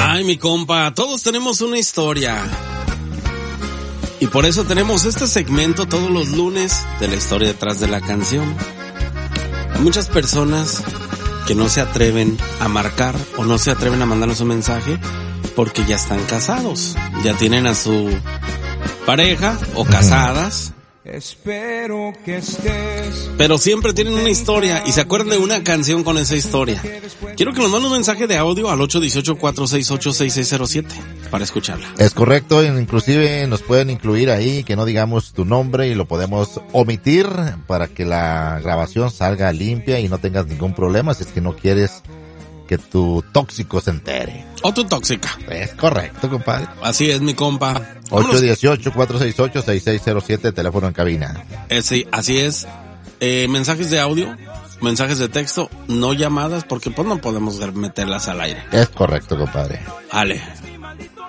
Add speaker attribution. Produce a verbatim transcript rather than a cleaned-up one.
Speaker 1: Ay, mi compa, todos tenemos una historia. Y por eso tenemos este segmento todos los lunes de la historia detrás de la canción. Hay muchas personas que no se atreven a marcar o no se atreven a mandarnos un mensaje porque ya están casados, ya tienen a su pareja o casadas.
Speaker 2: Espero que estés.
Speaker 1: Pero siempre tienen una historia y se acuerdan de una canción con esa historia. Quiero que nos manden un mensaje de audio al ocho uno ocho, cuatro seis ocho, seis seis cero siete para escucharla.
Speaker 3: Es correcto, inclusive nos pueden incluir ahí, que no digamos tu nombre y lo podemos omitir para que la grabación salga limpia y no tengas ningún problema si es que no quieres que tu tóxico se entere.
Speaker 1: O tu tóxica.
Speaker 3: Es correcto, compadre.
Speaker 1: Así es, mi compa.
Speaker 3: ocho uno ocho, cuatro seis ocho, seis seis cero siete, teléfono en cabina.
Speaker 1: Eh, sí, así es. Eh, mensajes de audio, mensajes de texto, no llamadas, porque pues no podemos meterlas al aire.
Speaker 3: Es correcto, compadre.
Speaker 1: Ale.